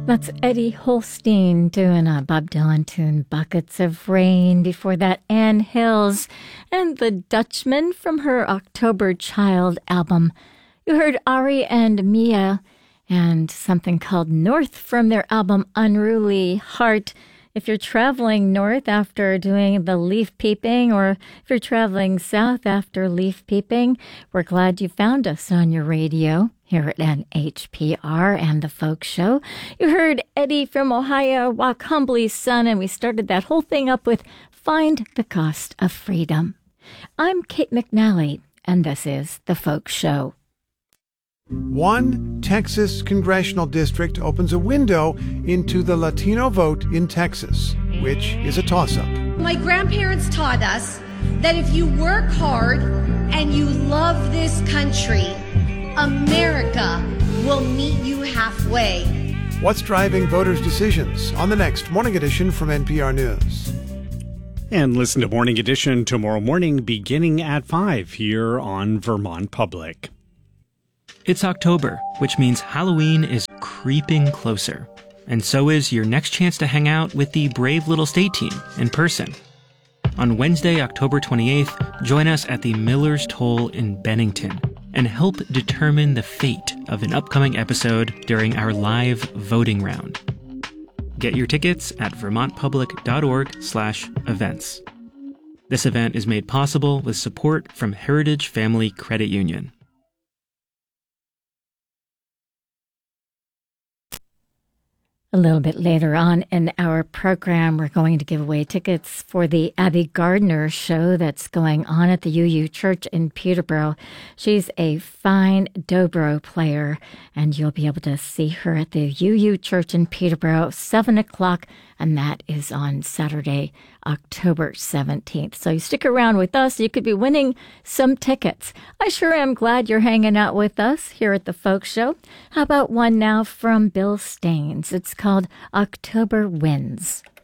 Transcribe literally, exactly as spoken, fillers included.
That's Eddie Holstein doing a Bob Dylan tune, Buckets of Rain. Before that, Ann Hills and The Dutchman from her October Child album. You heard Ari and Mia and something called North from their album Unruly Heart. If you're traveling north after doing the leaf peeping, or if you're traveling south after leaf peeping, we're glad you found us on your radio here at N H P R and the Folk Show. You heard Eddie from Ohio, Walk Humbly Son, and we started that whole thing up with Find the Cost of Freedom. I'm Kate McNally, and this is the Folk Show. One Texas congressional district opens a window into the Latino vote in Texas, which is a toss-up. My grandparents taught us that if you work hard and you love this country, America will meet you halfway. What's driving voters' decisions on the next Morning Edition from N P R News. And listen to Morning Edition tomorrow morning beginning at five here on Vermont Public. It's October, which means Halloween is creeping closer. And so is your next chance to hang out with the Brave Little State team in person. On Wednesday, October twenty-eighth, join us at the Miller's Toll in Bennington and help determine the fate of an upcoming episode during our live voting round. Get your tickets at vermontpublic.org slash events. This event is made possible with support from Heritage Family Credit Union. A little bit later on in our program, we're going to give away tickets for the Abby Gardner show that's going on at the U U Church in Peterborough. She's a fine dobro player, and you'll be able to see her at the U U Church in Peterborough, seven o'clock, and that is on Saturday, October seventeenth. So you stick around with us. You could be winning some tickets. I sure am glad you're hanging out with us here at the Folk Show. How about one now from Bill Staines? It's called October Winds.